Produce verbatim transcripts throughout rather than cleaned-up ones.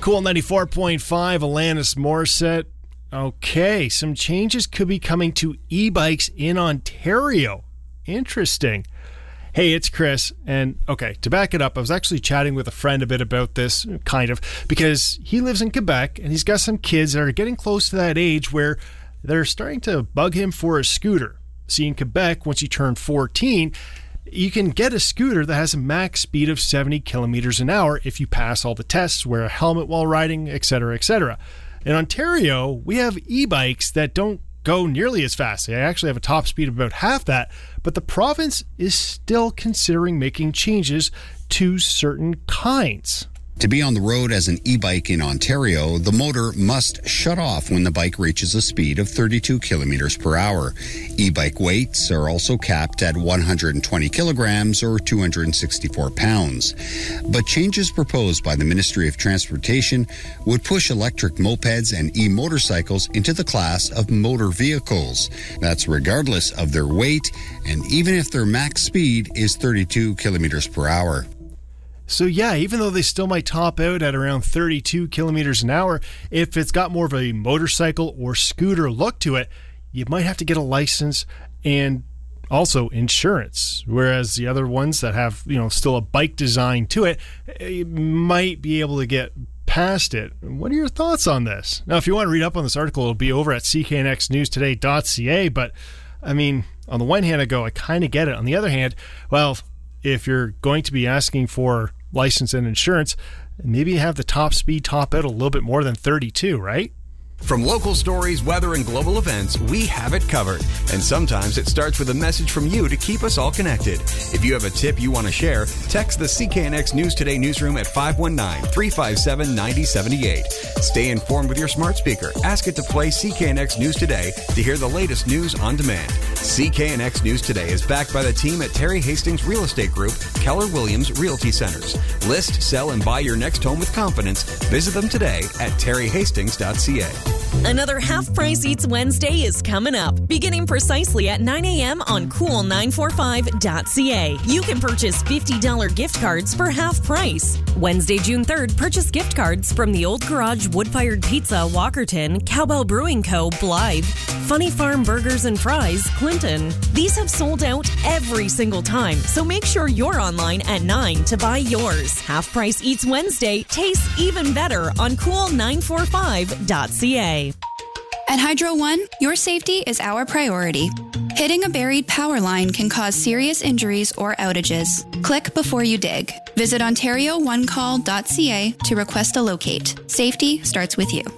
Cool ninety-four point five, Alanis Morissette. Okay, some changes could be coming to e-bikes in Ontario. Interesting. Hey, it's Chris, and okay, to back it up, I was actually chatting with a friend a bit about this, kind of, because he lives in Quebec, and he's got some kids that are getting close to that age where they're starting to bug him for a scooter. See, in Quebec, once you turn fourteen, you can get a scooter that has a max speed of seventy kilometers an hour if you pass all the tests, wear a helmet while riding, et cetera, et cetera. In Ontario, we have e-bikes that don't go nearly as fast. They actually have a top speed of about half that, but the province is still considering making changes to certain kinds. To be on the road as an e-bike in Ontario, the motor must shut off when the bike reaches a speed of thirty-two kilometers per hour. E-bike weights are also capped at one hundred twenty kilograms or two hundred sixty-four pounds. But changes proposed by the Ministry of Transportation would push electric mopeds and e-motorcycles into the class of motor vehicles. That's regardless of their weight and even if their max speed is thirty-two kilometers per hour. So yeah, even though they still might top out at around thirty-two kilometers an hour, if it's got more of a motorcycle or scooter look to it, you might have to get a license and also insurance. Whereas the other ones that have, you know, still a bike design to it, you might be able to get past it. What are your thoughts on this? Now, if you want to read up on this article, it'll be over at c k n x news today dot c a. But I mean, on the one hand, I go, I kind of get it. On the other hand, well, if you're going to be asking for license and insurance, maybe you have the top speed top out a little bit more than thirty-two, right? From local stories, weather, and global events, we have it covered. And sometimes it starts with a message from you to keep us all connected. If you have a tip you want to share, text the C K N X News Today newsroom at five one nine, three five seven, nine zero seven eight. Stay informed with your smart speaker. Ask it to play C K N X News Today to hear the latest news on demand. C K N X News Today is backed by the team at Terry Hastings Real Estate Group, Keller Williams Realty Centers. List, sell, and buy your next home with confidence. Visit them today at terry hastings dot c a. Another Half Price Eats Wednesday is coming up, beginning precisely at nine a.m. on cool nine forty-five dot c a. You can purchase fifty dollars gift cards for half price. Wednesday, June third, purchase gift cards from the Old Garage Wood-Fired Pizza, Walkerton, Cowbell Brewing Co., Blythe, Funny Farm Burgers and Fries, Clinton. These have sold out every single time, so make sure you're online at nine to buy yours. Half Price Eats Wednesday tastes even better on cool nine forty-five dot c a. At Hydro One, your safety is our priority. Hitting a buried power line can cause serious injuries or outages. Click before you dig. Visit ontario one call dot c a to request a locate. Safety starts with you.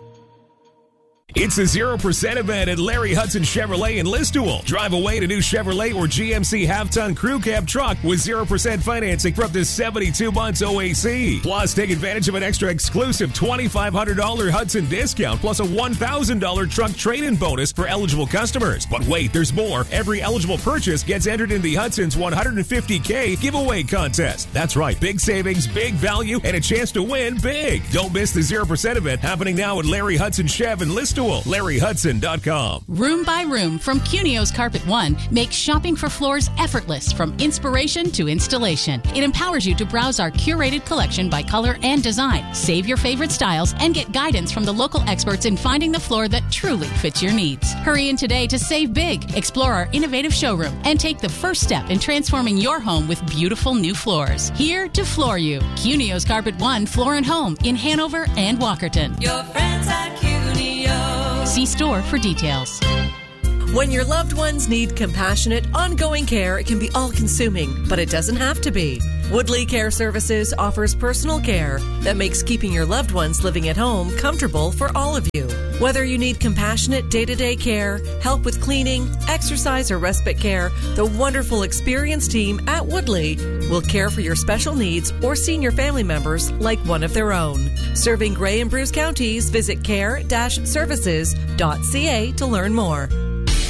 It's a zero percent event at Larry Hudson Chevrolet in Listowel. Drive away in a new Chevrolet or G M C half-ton crew cab truck with zero percent financing for up to seventy-two months O A C. Plus, take advantage of an extra exclusive twenty-five hundred dollars Hudson discount plus a one thousand dollars truck trade-in bonus for eligible customers. But wait, there's more. Every eligible purchase gets entered in the Hudson's one hundred fifty thousand giveaway contest. That's right, big savings, big value, and a chance to win big. Don't miss the zero percent event happening now at Larry Hudson Chev in Listowel. Larry Hudson dot com. Room by Room from Cunio's Carpet One makes shopping for floors effortless from inspiration to installation. It empowers you to browse our curated collection by color and design, save your favorite styles, and get guidance from the local experts in finding the floor that truly fits your needs. Hurry in today to save big, explore our innovative showroom, and take the first step in transforming your home with beautiful new floors. Here to floor you. Cunio's Carpet One Floor and Home in Hanover and Walkerton. Your friends at Cunio. See store for details. When your loved ones need compassionate, ongoing care, it can be all-consuming, but it doesn't have to be. Woodley Care Services offers personal care that makes keeping your loved ones living at home comfortable for all of you. Whether you need compassionate day-to-day care, help with cleaning, exercise, or respite care, the wonderful experienced team at Woodley will care for your special needs or senior family members like one of their own. Serving Grey and Bruce counties, visit care dash services dot c a to learn more.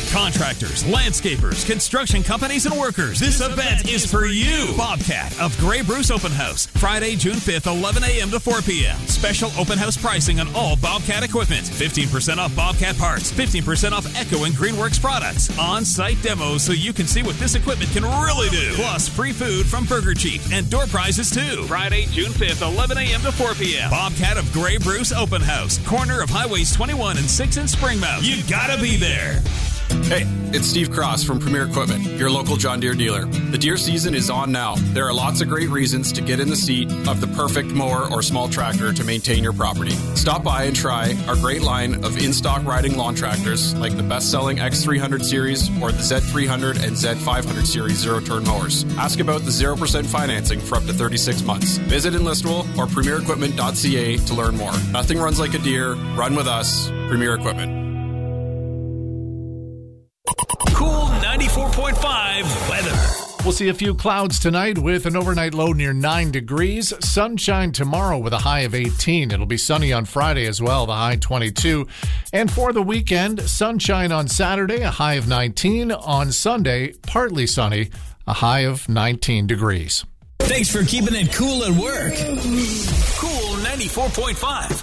Contractors, landscapers, construction companies, and workers, this event is for you. Bobcat of Grey Bruce Open House, Friday, June fifth, eleven a.m. to four p.m. Special open house pricing on all Bobcat equipment. fifteen percent off Bobcat parts, fifteen percent off Echo and Greenworks products. On-site demos so you can see what this equipment can really do. Plus, free food from Burger Chief and door prizes too. Friday, June fifth, eleven a.m. to four p.m. Bobcat of Grey Bruce Open House, corner of Highways twenty-one and six in Springmount. You gotta be there. Hey, it's Steve Cross from Premier Equipment, your local John Deere dealer. The deer season is on now. There are lots of great reasons to get in the seat of the perfect mower or small tractor to maintain your property. Stop by and try our great line of in-stock riding lawn tractors like the best-selling X three hundred series or the Z three hundred and Z five hundred series zero-turn mowers. Ask about the zero percent financing for up to thirty-six months. Visit Enlistable or premier equipment dot c a to learn more. Nothing runs like a deer. Run with us. Premier Equipment. Cool ninety-four point five weather. We'll see a few clouds tonight with an overnight low near nine degrees. Sunshine tomorrow with a high of eighteen. It'll be sunny on Friday as well, the high twenty-two. And for the weekend, sunshine on Saturday, a high of nineteen. On Sunday, partly sunny, a high of nineteen degrees. Thanks for keeping it cool at work. Cool ninety-four point five.